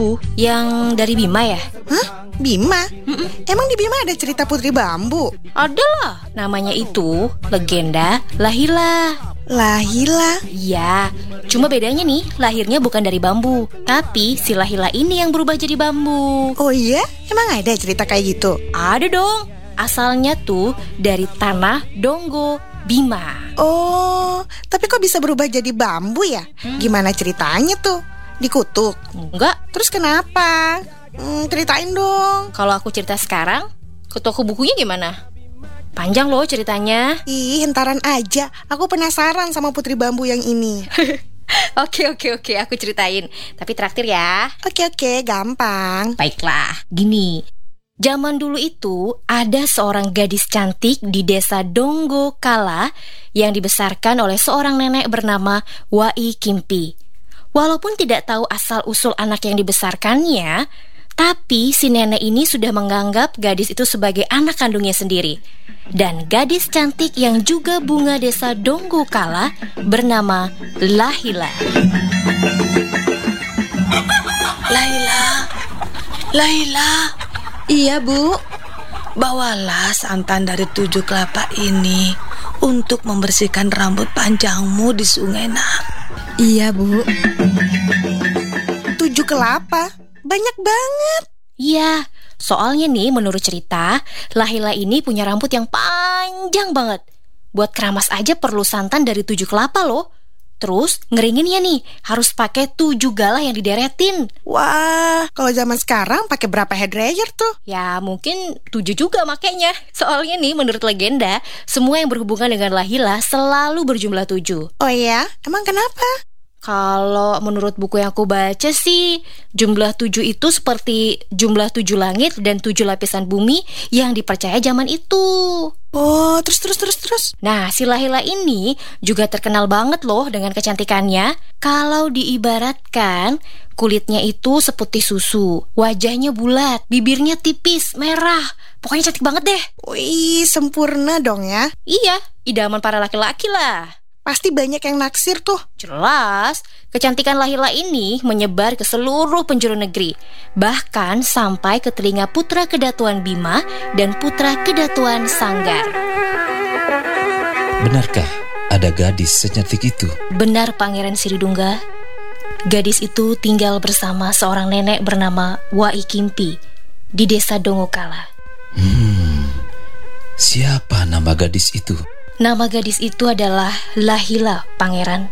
bambu yang dari Bima ya? Hah? Bima? Emang di Bima ada cerita Putri Bambu? Ada lah, namanya itu legenda Lahila. Lahila? Iya, cuma bedanya nih, lahirnya bukan dari bambu, tapi si Lahila ini yang berubah jadi bambu. Oh iya? Emang ada cerita kayak gitu? Ada dong, asalnya tuh dari tanah Donggo, Bima. Oh, tapi kok bisa berubah jadi bambu ya? Gimana ceritanya tuh? Dikutuk? Enggak, Terus kenapa? Ceritain dong. kalau aku cerita sekarang, ke toko bukunya gimana? Panjang loh ceritanya. Ih, hentaran aja. Aku penasaran sama Putri Bambu yang ini. Oke, aku ceritain. Tapi traktir ya. Oke, gampang. Baiklah, gini. Zaman dulu itu ada seorang gadis cantik di desa Donggo Kala yang dibesarkan oleh seorang nenek bernama Wai Kimpi. Walaupun tidak tahu asal-usul anak yang dibesarkannya, tapi si nenek ini sudah menganggap gadis itu sebagai anak kandungnya sendiri. Dan gadis cantik yang juga bunga desa Donggo Kala bernama Lahila. Lahila, Iya, Bu. bawalah santan dari 7 kelapa ini untuk membersihkan rambut panjangmu di sungai, Nak. Iya, Bu. 7 kelapa? Banyak banget. Iya, soalnya nih menurut cerita, Lahila ini punya rambut yang panjang banget. Buat keramas aja perlu santan dari 7 kelapa loh. Terus ngeringinnya nih harus pakai 7 galah yang dideretin. Wah, kalau zaman sekarang pakai berapa hair dryer tuh? Ya mungkin 7 juga makanya. Soalnya nih menurut legenda, semua yang berhubungan dengan Lahila selalu berjumlah 7. Oh iya? Emang kenapa? Kalau menurut buku yang aku baca sih, jumlah 7 itu seperti jumlah 7 langit dan 7 lapisan bumi yang dipercaya zaman itu. Oh, terus. Nah, si Lahila ini juga terkenal banget loh dengan kecantikannya. Kalau diibaratkan, kulitnya itu seputih susu, wajahnya bulat, bibirnya tipis, merah. Pokoknya cantik banget deh. Wih, sempurna dong ya. Iya, idaman para laki-laki lah. Pasti banyak yang naksir tuh. Jelas, kecantikan Lahila ini menyebar ke seluruh penjuru negeri, bahkan sampai ke telinga putra kedatuan Bima dan putra kedatuan Sanggar. Benarkah ada gadis secantik itu? Benar, Pangeran Siridungga. Gadis itu tinggal bersama seorang nenek bernama Wai Kimpi di desa Dongokala. Siapa nama gadis itu? Nama gadis itu adalah Lahila, Pangeran.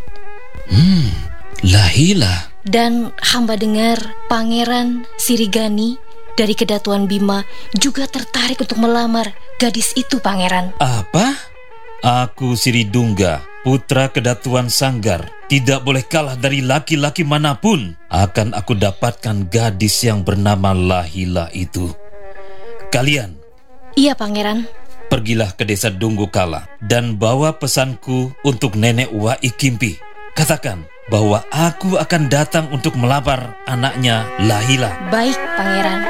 Lahila. Dan hamba dengar Pangeran Sirigani dari kedatuan Bima juga tertarik untuk melamar gadis itu, Pangeran. Apa? Aku Siridungga, putra kedatuan Sanggar, tidak boleh kalah dari laki-laki manapun. Akan aku dapatkan gadis yang bernama Lahila itu. Kalian, Iya, Pangeran. pergilah ke desa Donggo Kala dan bawa pesanku untuk nenek Wai Kimpi. Katakan bahwa aku akan datang untuk melamar anaknya Lahila. Baik, Pangeran.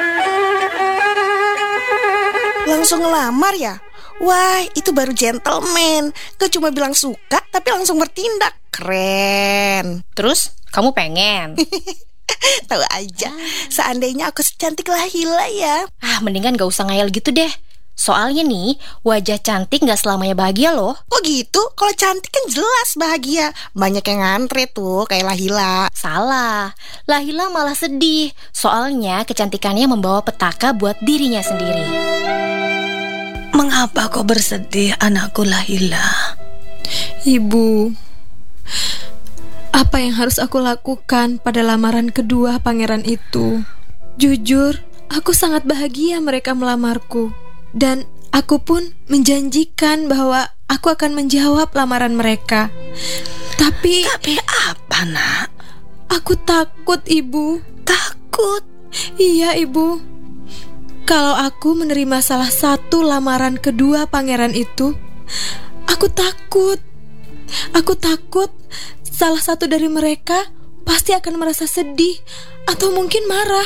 Langsung ngelamar ya? Wah, itu baru gentleman. Gak cuma bilang suka, tapi langsung bertindak. Keren. Terus, kamu pengen? Tahu aja, seandainya aku secantik Lahila ya. Mendingan gak usah ngayal gitu deh. Soalnya nih, wajah cantik gak selamanya bahagia loh. Oh gitu? Kalau cantik kan jelas bahagia. Banyak yang ngantre tuh kayak Lahila. Salah, Lahila malah sedih. Soalnya kecantikannya membawa petaka buat dirinya sendiri. Mengapa kau bersedih, anakku Lahila? Ibu, apa yang harus aku lakukan pada lamaran kedua pangeran itu? Jujur, aku sangat bahagia mereka melamarku. Dan aku pun menjanjikan bahwa aku akan menjawab lamaran mereka. Tapi apa, Nak? aku takut, Ibu. Takut? Iya, Ibu. Kalau aku menerima salah satu lamaran kedua pangeran itu, aku takut. Aku takut salah satu dari mereka pasti akan merasa sedih atau mungkin marah.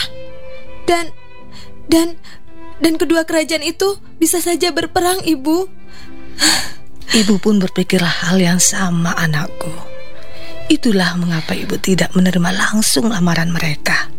Dan kedua kerajaan itu bisa saja berperang, Ibu. Ibu pun berpikir hal yang sama, anakku. Itulah mengapa ibu tidak menerima langsung lamaran mereka.